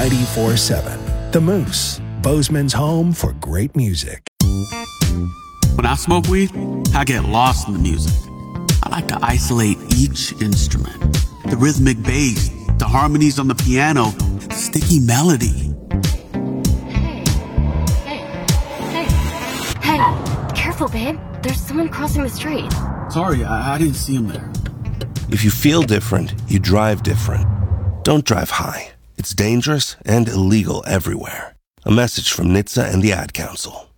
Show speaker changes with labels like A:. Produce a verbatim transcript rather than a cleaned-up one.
A: ninety-four seven. The Moose, Bozeman's home for great music.
B: When I smoke weed, I get lost in the music. I like to isolate each instrument. The rhythmic bass, the harmonies on the piano, the sticky melody.
C: Hey, hey, hey, hey, careful, babe. There's someone crossing the street.
B: Sorry, I, I didn't see him there.
D: If you feel different, you drive different. Don't drive high. It's dangerous and illegal everywhere. A message from N H T S A and the Ad Council.